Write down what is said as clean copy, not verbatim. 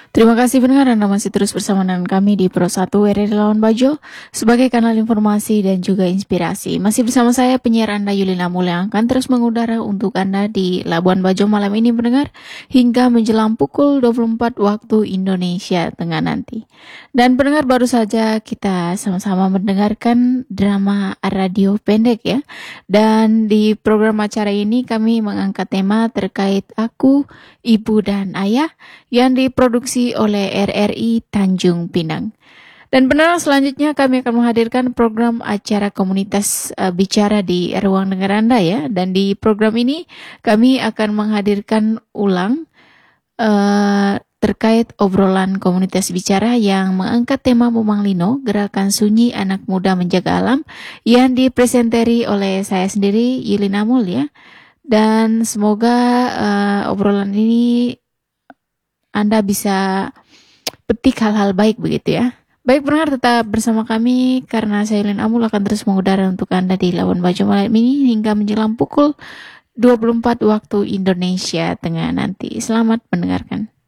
Terima kasih pendengar Anda masih terus bersama dengan kami di Pro 1 RRI Labuan Bajo sebagai kanal informasi dan juga inspirasi. Masih bersama saya penyiar Anda Yulina Mul yang akan terus mengudara untuk Anda di Labuan Bajo malam ini pendengar hingga menjelang pukul 24 waktu Indonesia Tengah nanti. Dan pendengar baru saja kita sama-sama mendengarkan drama radio pendek ya. Dan di program acara ini kami mengangkat tema terkait aku, ibu dan ayah yang diproduksi oleh RRI Tanjung Pinang. Dan pendengar selanjutnya kami akan menghadirkan program acara komunitas bicara di ruang dengar Anda ya. Dan di program ini kami akan menghadirkan ulang terkait obrolan komunitas bicara yang mengangkat tema Momang Lino, Gerakan Sunyi Anak Muda Menjaga Alam yang dipresenteri oleh saya sendiri Yulina Mul ya. Dan semoga obrolan ini Anda bisa petik hal-hal baik begitu ya. Baik pendengar tetap bersama kami karena saya Yulin Amul akan terus mengudara untuk Anda di Labuan Bajo malam ini hingga menjelang pukul 24 waktu Indonesia Tengah nanti. Selamat mendengarkan.